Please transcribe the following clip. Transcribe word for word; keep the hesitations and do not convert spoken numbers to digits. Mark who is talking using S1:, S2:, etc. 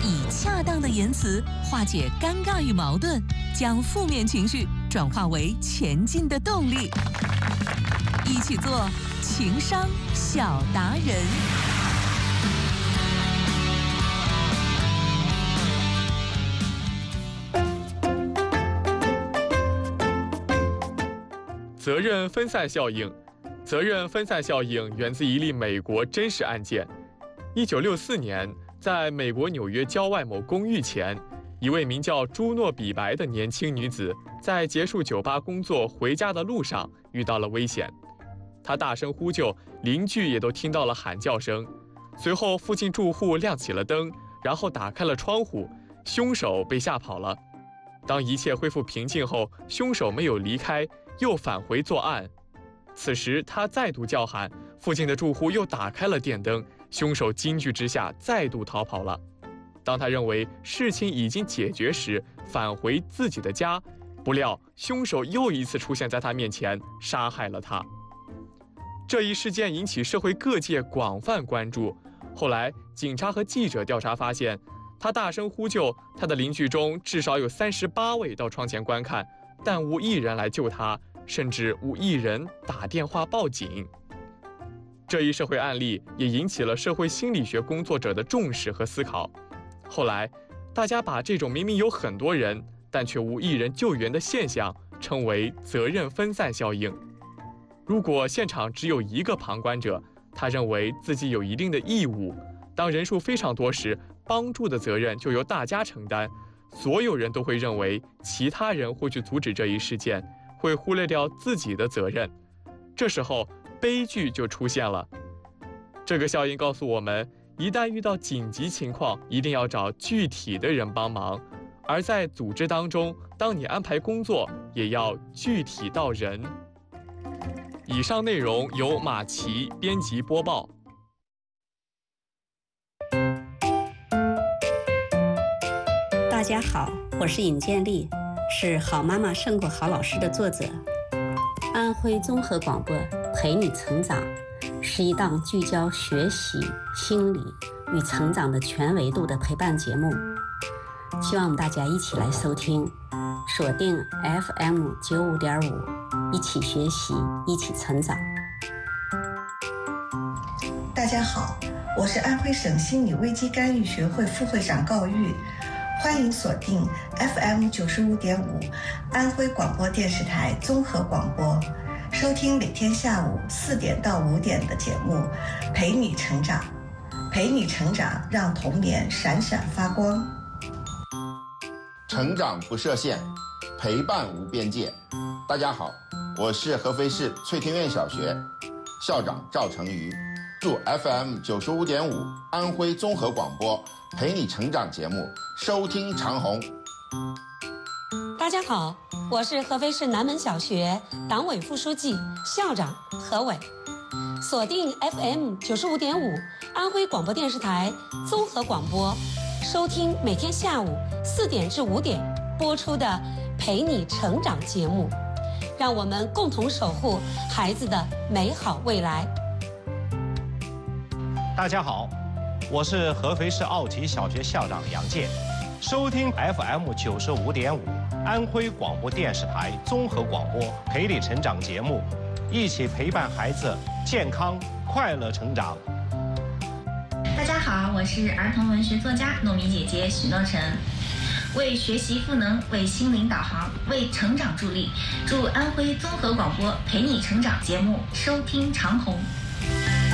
S1: 以恰当的言辞化解尴尬与矛盾，将负面情绪转化为前进的动力。一起做情商小达人。
S2: 责任分散效应，责任分散效应源自一例美国真实案件。一九六四年，在美国纽约郊外某公寓前，一位名叫朱诺比白的年轻女子，在结束酒吧工作回家的路上遇到了危险。她大声呼救，邻居也都听到了喊叫声。随后，附近住户亮起了灯，然后打开了窗户，凶手被吓跑了。当一切恢复平静后，凶手没有离开，又返回作案。此时他再度叫喊，附近的住户又打开了电灯，凶手惊惧之下再度逃跑了。当他认为事情已经解决时，返回自己的家，不料凶手又一次出现在他面前，杀害了他。这一事件引起社会各界广泛关注。后来警察和记者调查发现，他大声呼救，他的邻居中至少有三十八位到窗前观看，但无一人来救他，甚至无一人打电话报警。这一社会案例也引起了社会心理学工作者的重视和思考。后来，大家把这种明明有很多人，但却无一人救援的现象称为责任分散效应。如果现场只有一个旁观者，他认为自己有一定的义务，当人数非常多时，帮助的责任就由大家承担，所有人都会认为其他人会去阻止这一事件，会忽略掉自己的责任。这时候悲剧就出现了。这个效应告诉我们，一旦遇到紧急情况，一定要找具体的人帮忙，而在组织当中，当你安排工作，也要具体到人。以上内容由马奇编辑播报。
S3: 大家好，我是尹建莉，是《好妈妈胜过好老师》的作者。安徽综合广播陪你成长是一档聚焦学习、心理与成长的全维度的陪伴节目，希望大家一起来收听，锁定 F M 九五点五，一起学习，一起成长。
S4: 大家好，我是安徽省心理危机干预学会副会长高玉，欢迎锁定 F M 九十五点五，安徽广播电视台综合广播，收听每天下午四点到五点的节目，陪你成长，陪你成长，让童年闪闪发光。
S5: 成长不设限，陪伴无边界。大家好，我是合肥市翠庭院小学校长赵成瑜，祝 F M 九十五点五安徽综合广播陪你成长节目收听长虹。
S6: 大家好，我是合肥市南门小学党委副书记、校长何伟，锁定 F M 九十五点五安徽广播电视台综合广播，收听每天下午四点至五点播出的陪你成长节目，让我们共同守护孩子的美好未来。
S7: 大家好，我是合肥市奥体小学校长杨健，收听 F M 九十五点五安徽广播电视台综合广播陪你成长节目，一起陪伴孩子健康快乐成长。
S8: 大家好，我是儿童文学作家糯米姐姐许诺晨，为学习赋能，为心灵导航，为成长助力，祝安徽综合广播陪你成长节目收听长虹。